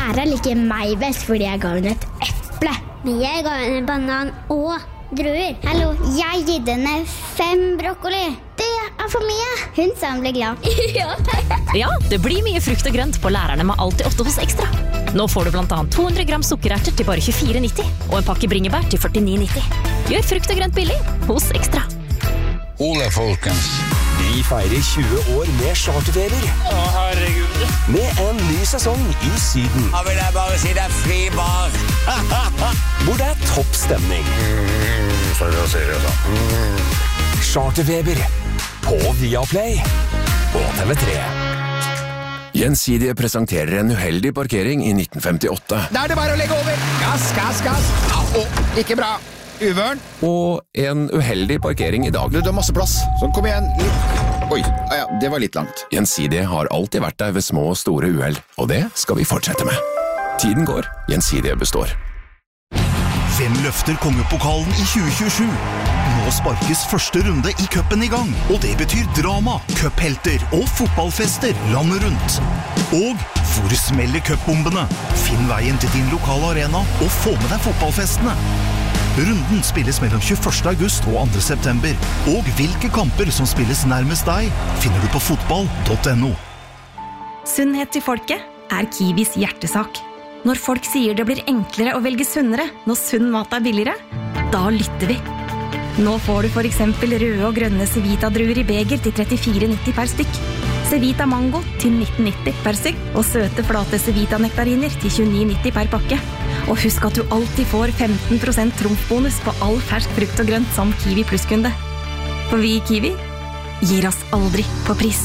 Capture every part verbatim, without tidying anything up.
Lærer liker meg best fordi jeg ga henne et eple. Men jeg ga henne en banan og druer. Hallo, jeg gitt henne fem brokkoli. Det er for mye. Hun sa hun ble glad. Ja. Ja, det blir mye frukt og grønt på Lærerne med alltid åtte hos Ekstra. Nå får du blant annet to hundre gram sukkererter til bare tjuefire nitti og en pakke bringebær til førtini nitti. Gjør frukt og grønt billig hos Ekstra. Ole, folkens. Vi feirer tjue år med charterferer. Å, herregud. Med en ny sesong i Syden. Da vil jeg bare si det er fri bar. Hvor det er topp stemning. Mm, for å si det da. Mm. Charterfeber på Viaplay og T V tre. Gjensidige presenterer en uheldig parkering i nitten femtiåtte. Da er det bare å legge over. Gass, gass, gass. Au, ikke bra. Uvørn. Og en uheldig parkering i dag. Du, det er masse plass. Sånn, kom igjen. Litt. Oi, ah, ja, det var litt langt. Gjensidige har alltid vært der ved små og store uheld, og det skal vi fortsette med. Tiden går, Gjensidige består. Hvem løfter kongepokalen i tjue tjuesju? Nå sparkes første runde i cupen i gang, og det betyr drama, cuphelter og fotballfester landet rundt. Og hvor smeller cupbombene? Finn veien til din lokale arena og få med deg fotballfestene. Runden spilles mellom tjueførste august og andre september, og hvilke kamper som spilles nærmest deg, finner du på fotball punktum no. Sunnhet til folket er Kiwis hjertesak. Når folk sier det blir enklere å velge sunnere når sunn mat er billigere, da lytter vi. Nå får du for eksempel røde og grønne Cevita-druer i beger til trettifire nitti per stykk. Cevita Mango til nitten nitti per stykk, og søte flate Cevita-nektariner til tjueni nitti per pakke. Og husk at du alltid får femten prosent trumfbonus på all fersk frukt og grønt som Kiwi Plus-kunde. For vi i Kiwi gir oss aldri på pris.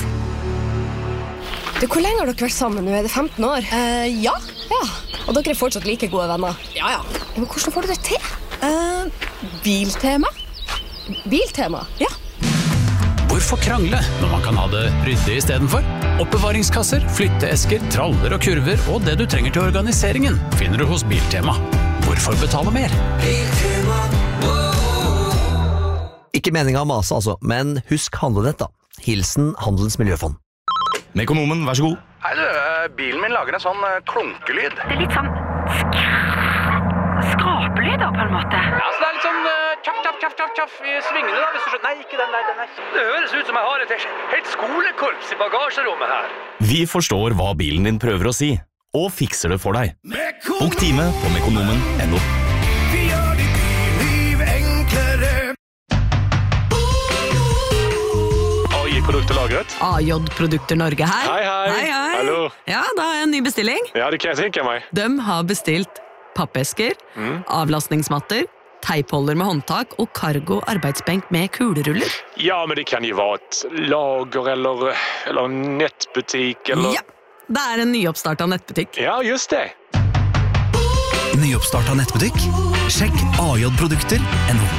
Du, hvor lenge har dere vært sammen nå? Er det femten år? Uh, ja. Ja. Og dere er fortsatt like gode venner? Ja, ja. Men hvordan får du det til? Uh, biltema. Biltema? Ja. Hvorfor krangle når man kan ha det ryddig i stedet for? Oppbevaringskasser, flytteesker, traller og kurver og det du trenger til organiseringen finner du hos Biltema. Hvorfor betale mer? Biltema. Ikke meningen å mase altså, men husk handlenett da. Hilsen Handelens Miljøfond. Mekonomen, vær så god. Hei du, bilen min lager en sånn klonkelyd. Det er litt sånn skrapelyd da, på en måte. Ja, så det er litt sånn tjaff, tjaff, tjaff, tjaff, tjaff i svingene da, hvis du skjønner. Nei, ikke den der, den der. Det høres ut som jeg har et helt skolekorps i bagasjerommet her. Vi forstår hva bilen din prøver å si, og fikser det for deg. Bok time på mekonomen punktum no. Vi gjør ditt liv enklere. A J-produkter lagret. A J-produkter Norge her. Hei, hei. Hei, hei. Hallo. Ja, da har jeg en ny bestilling. Ja, det kan jeg tenke meg. De har bestilt pappesker, mm. avlastningsmatter, teipholder med håndtak og cargo arbeidsbenk med kuleruller. Ja, men det kan jo være et lager eller, eller nettbutikk eller... Ja, det er en nyoppstartet nettbutikk. Ja, just det. Nyoppstartet nettbutikk? Sjekk A J-produkter punktum no.